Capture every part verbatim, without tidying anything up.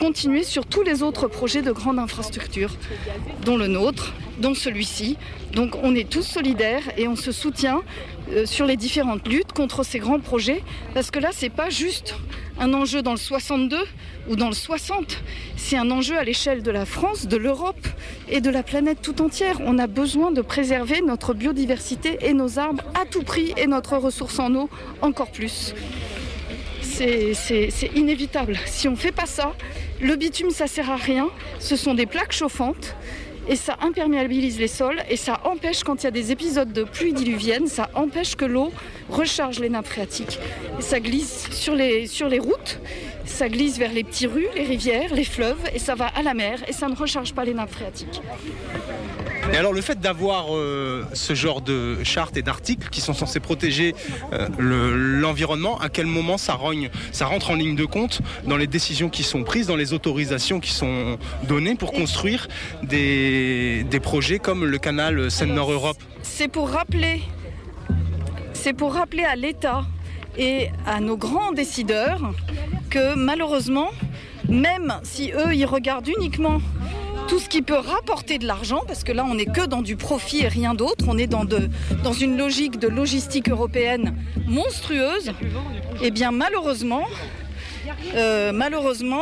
continuer sur tous les autres projets de grande infrastructure, dont le nôtre, dont celui-ci. Donc on est tous solidaires et on se soutient euh, sur les différentes luttes contre ces grands projets, parce que là, c'est pas juste un enjeu dans le soixante-deux ou dans le soixante, c'est un enjeu à l'échelle de la France, de l'Europe et de la planète tout entière. On a besoin de préserver notre biodiversité et nos arbres à tout prix et notre ressource en eau encore plus. C'est, c'est, c'est inévitable. Si on ne fait pas ça, le bitume, ça ne sert à rien. Ce sont des plaques chauffantes et ça imperméabilise les sols et ça empêche, quand il y a des épisodes de pluie diluvienne, ça empêche que l'eau recharge les nappes phréatiques. Et ça glisse sur les, sur les routes, ça glisse vers les petits rues, les rivières, les fleuves et ça va à la mer et ça ne recharge pas les nappes phréatiques. Et alors le fait d'avoir euh, ce genre de chartes et d'articles qui sont censés protéger euh, le, l'environnement, à quel moment ça, rogne, ça rentre en ligne de compte dans les décisions qui sont prises, dans les autorisations qui sont données pour construire des, des projets comme le canal Seine-Nord-Europe? C'est pour rappeler, c'est pour rappeler à l'État et à nos grands décideurs que malheureusement, même si eux ils regardent uniquement tout ce qui peut rapporter de l'argent, parce que là on n'est que dans du profit et rien d'autre, on est dans, de, dans une logique de logistique européenne monstrueuse, et bien malheureusement, euh, malheureusement,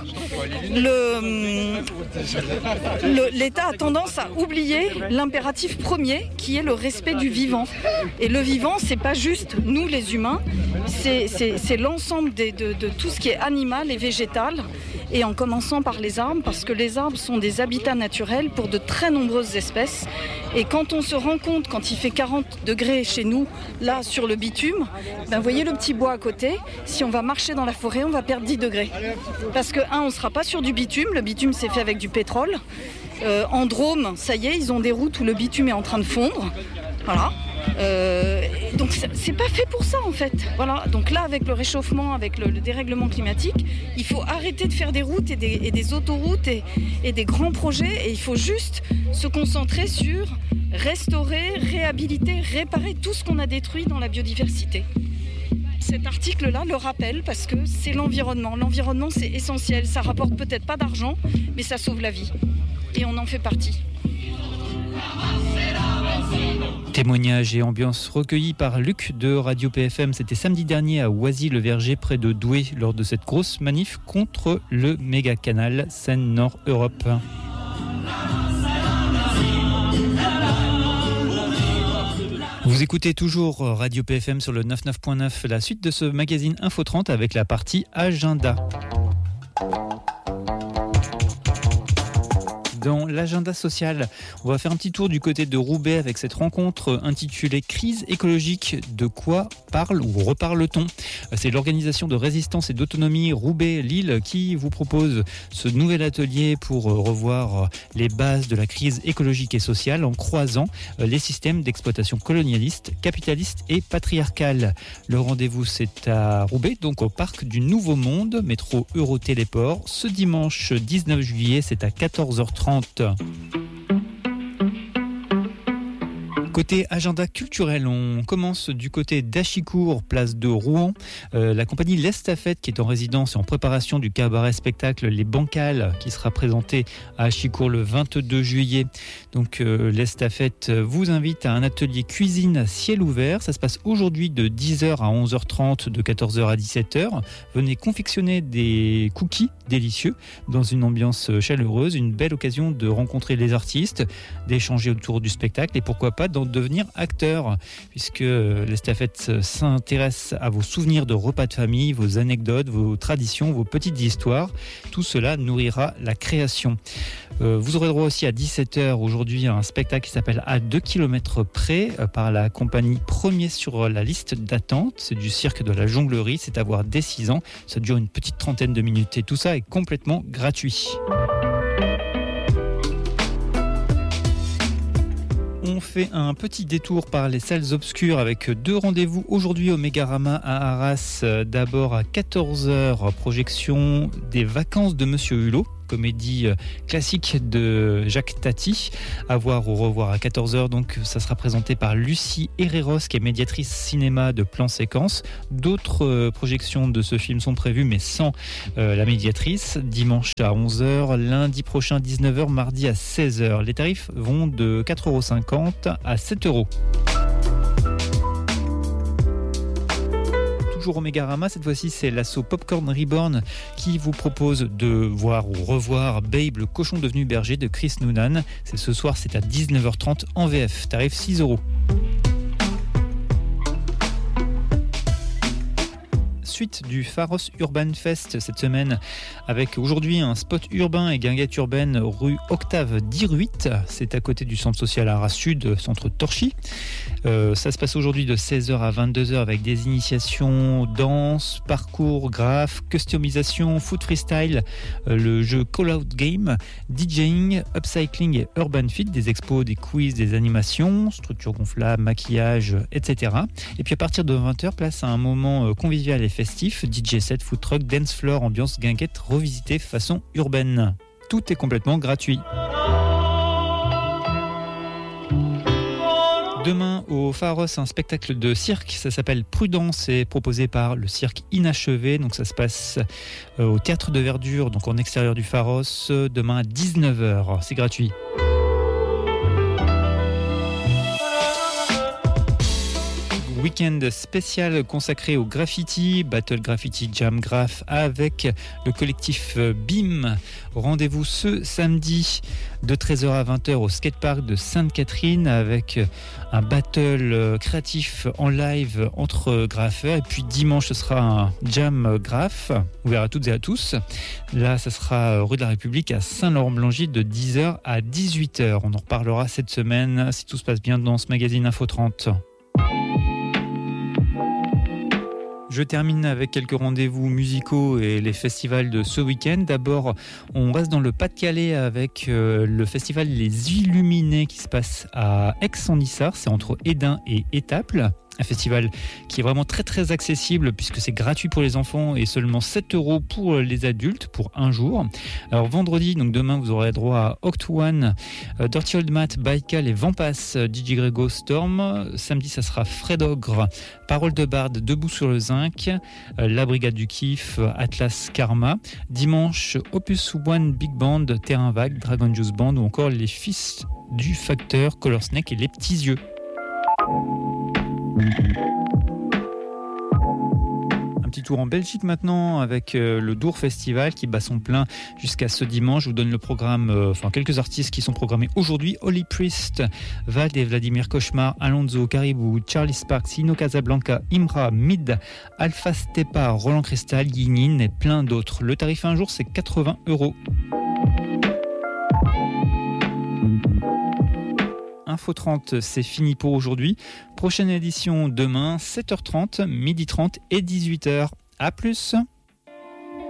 le, le, l'État a tendance à oublier l'impératif premier qui est le respect du vivant. Et le vivant, c'est pas juste nous les humains, c'est, c'est, c'est l'ensemble des, de, de tout ce qui est animal et végétal. Et en commençant par les arbres, parce que les arbres sont des habitats naturels pour de très nombreuses espèces. Et quand on se rend compte, quand il fait quarante degrés chez nous, là sur le bitume, ben vous voyez le petit bois à côté, si on va marcher dans la forêt, on va perdre dix degrés. Parce que, un, on ne sera pas sur du bitume, le bitume c'est fait avec du pétrole. Euh, en Drôme, ça y est, ils ont des routes où le bitume est en train de fondre. Voilà. Euh, donc c'est pas fait pour ça en fait. Voilà. Donc là, avec le réchauffement, avec le, le dérèglement climatique, il faut arrêter de faire des routes et des, et des autoroutes et, et des grands projets, et il faut juste se concentrer sur restaurer, réhabiliter, réparer tout ce qu'on a détruit dans la biodiversité. Cet article-là le rappelle parce que c'est l'environnement. L'environnement, c'est essentiel. Ça rapporte peut-être pas d'argent, mais ça sauve la vie. Et on en fait partie. Témoignages et ambiance recueillis par Luc de Radio P F M. C'était samedi dernier à Oisy-le-Verger, près de Douai, lors de cette grosse manif contre le méga canal Seine-Nord-Europe. Vous écoutez toujours Radio P F M sur le quatre-vingt-neuf point neuf, la suite de ce magazine Info trente avec la partie agenda. Dans l'agenda social, on va faire un petit tour du côté de Roubaix avec cette rencontre intitulée « Crise écologique, de quoi parle ou reparle-t-on ?» C'est l'organisation de résistance et d'autonomie Roubaix-Lille qui vous propose ce nouvel atelier pour revoir les bases de la crise écologique et sociale en croisant les systèmes d'exploitation colonialiste, capitaliste et patriarcale. Le rendez-vous, c'est à Roubaix, donc au parc du Nouveau Monde, métro Eurotéléport. Ce dimanche dix-neuf juillet, c'est à quatorze heures trente. Côté agenda culturel, on commence du côté d'Achicourt, place de Rouen. Euh, la compagnie L'Estafette, qui est en résidence et en préparation du cabaret spectacle Les Bancales, qui sera présenté à Achicourt le vingt-deux juillet. Donc euh, L'Estafette vous invite à un atelier cuisine à ciel ouvert. Ça se passe aujourd'hui de dix heures à onze heures trente, de quatorze heures à dix-sept heures. Venez confectionner des cookies délicieux dans une ambiance chaleureuse. Une belle occasion de rencontrer les artistes, d'échanger autour du spectacle et pourquoi pas d'en devenir acteur, puisque l'Estafette s'intéresse à vos souvenirs de repas de famille, vos anecdotes, vos traditions, vos petites histoires. Tout cela nourrira la création. Euh, vous aurez droit aussi à dix-sept heures aujourd'hui à un spectacle qui s'appelle À deux kilomètres près par la compagnie Premier sur la liste d'attente. C'est du cirque de la jonglerie, c'est à voir dès six ans. Ça dure une petite trentaine de minutes et tout ça est complètement gratuit. On fait un petit détour par les salles obscures avec deux rendez-vous aujourd'hui au Mégarama à Arras. D'abord à quatorze heures, projection des Vacances de Monsieur Hulot, comédie classique de Jacques Tati. À voir ou revoir à quatorze heures, donc ça sera présenté par Lucie Herreros, qui est médiatrice cinéma de plan séquence. D'autres euh, projections de ce film sont prévues, mais sans euh, la médiatrice. Dimanche à onze heures, lundi prochain dix-neuf heures, mardi à seize heures. Les tarifs vont de quatre euros cinquante à sept euros. Toujours au Mégarama, cette fois-ci c'est l'asso Popcorn Reborn qui vous propose de voir ou revoir Babe, le cochon devenu berger de Chris Noonan. C'est ce soir, c'est à dix-neuf heures trente en V F, tarif six euros. Suite du Pharos Urban Fest cette semaine, avec aujourd'hui un spot urbain et guinguette urbaine rue Octave Diruit. C'est à côté du centre social Arras Sud, centre Torchy. Euh, ça se passe aujourd'hui de seize heures à vingt-deux heures avec des initiations danse, parcours, graphes, customisation, foot freestyle, euh, le jeu Call Out Game, DJing, upcycling et urban fit, des expos, des quiz, des animations, structure gonflable, maquillage, et cetera. Et puis à partir de vingt heures, place à un moment convivial et festif, D J set, food truck, dance floor, ambiance guinguette revisitée façon urbaine. Tout est complètement gratuit. Demain au Pharos, un spectacle de cirque, ça s'appelle Prudence, c'est proposé par le cirque Inachevé, donc ça se passe au théâtre de Verdure, donc en extérieur du Pharos, demain à dix-neuf heures, c'est gratuit. Week-end spécial consacré au graffiti, Battle Graffiti Jam Graph avec le collectif B I M. Rendez-vous ce samedi de treize heures à vingt heures au skatepark de Sainte-Catherine avec un battle créatif en live entre graffeurs. Et puis dimanche, ce sera un jam graph ouvert à toutes et à tous. Là, ça sera rue de la République à Saint-Laurent-Blangy de dix heures à dix-huit heures. On en reparlera cette semaine si tout se passe bien dans ce magazine Info trente. Je termine avec quelques rendez-vous musicaux et les festivals de ce week-end. D'abord, on reste dans le Pas-de-Calais avec euh, le festival Les Illuminés qui se passe à Aix-en-Issard. C'est entre Hesdin et Étaples. Un festival qui est vraiment très très accessible puisque c'est gratuit pour les enfants et seulement sept euros pour les adultes pour un jour. Alors vendredi, donc demain, vous aurez droit à Octoone, euh, Dirty Old Matt, Baikal et Vampas, D J Grego Storm. Samedi, ça sera Fred Ogre, Parole de Barde, Debout sur le Zinc, euh, La Brigade du Kiff, Atlas Karma. Dimanche, Opus One Big Band, Terrain Vague, Dragon Juice Band ou encore les Fils du Facteur, Color Snake et Les Petits Yeux. Un petit tour en Belgique maintenant avec euh, le Dour Festival qui bat son plein jusqu'à ce dimanche. Je vous donne le programme, euh, enfin quelques artistes qui sont programmés aujourd'hui. Holy Priest, Vald et Vladimir Cauchemar, Alonso, Caribou, Charlie Sparks, Sino Casablanca, Imra, Mid, Alpha Stepa, Roland Cristal, Yinin et plein d'autres. Le tarif un jour, c'est quatre-vingts euros. Info trente, c'est fini pour aujourd'hui. Prochaine édition demain, sept heures trente, midi trente et dix-huit heures. À plus.